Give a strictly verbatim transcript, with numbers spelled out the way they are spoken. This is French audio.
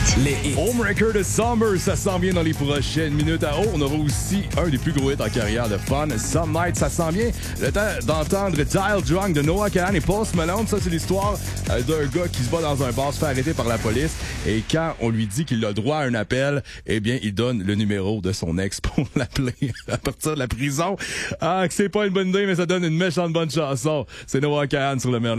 Les hits. Homewrecker de Summer, ça s'en vient dans les prochaines minutes. À haut, on aura aussi un des plus gros hits en carrière de Fun. Some Night, ça s'en vient. Le temps d'entendre Dial Drunk de Noah Kahan et Post Malone. Ça, c'est l'histoire euh, d'un gars qui se bat dans un bar, se fait arrêter par la police. Et quand on lui dit qu'il a droit à un appel, eh bien, il donne le numéro de son ex pour l'appeler à partir de la prison. Ah, que c'est pas une bonne idée, mais ça donne une méchante bonne chanson. C'est Noah Kahan sur le meilleur